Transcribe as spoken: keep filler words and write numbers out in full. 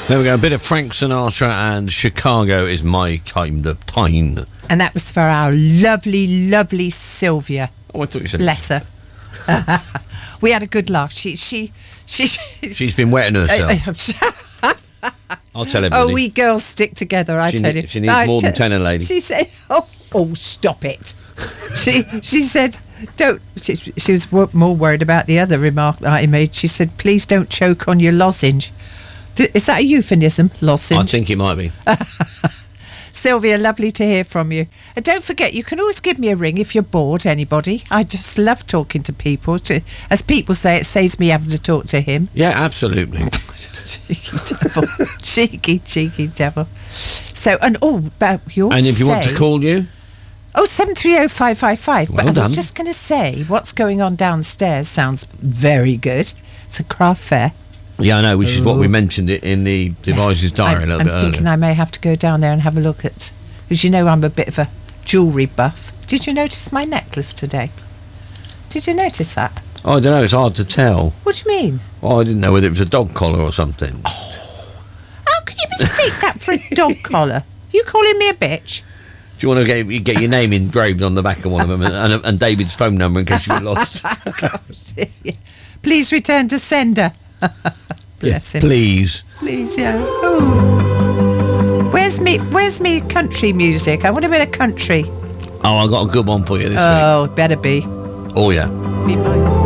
There we go, a bit of Frank Sinatra and Chicago is my kind of time. And that was for our lovely, lovely Sylvia. Oh, I thought you said... Bless her. We had a good laugh. She, she, she... She's been wetting herself. I'll tell everybody. Oh, we girls stick together, I she tell ne- you. She needs I more than te- ten, a lady. She said, oh, oh stop it. she she said, don't... She, she was w- more worried about the other remark that I made. She said, please don't choke on your lozenge. D- is that a euphemism, lozenge? I think it might be. Sylvia, lovely to hear from you. And don't forget, you can always give me a ring if you're bored, anybody. I just love talking to people. To, as people say, it saves me having to talk to him. Yeah, absolutely. Cheeky devil. cheeky, cheeky devil. So, and oh, about your And if you say, want to call you? Oh, seven three oh five five five. Well But I done. was just going to say, what's going on downstairs sounds very good. It's a craft fair. Yeah, I know, which is what we mentioned it in the Devices Diary I'm, a little I'm bit thinking earlier. I may have to go down there and have a look at... Because you know I'm a bit of a jewellery buff. Did you notice my necklace today? Did you notice that? Oh, I don't know, it's hard to tell. What do you mean? Oh, I didn't know whether it was a dog collar or something. How could you mistake that for a dog collar? You calling me a bitch? Do you want to get, you get your name engraved on the back of one of them and, and, and David's phone number in case you get lost? Please return to sender. Bless him. Please. Please, yeah. Ooh. Where's me? Where's me country music? I want a bit of country. Oh, I got a good one for you this Oh, better be. week. Oh, yeah. Be mine.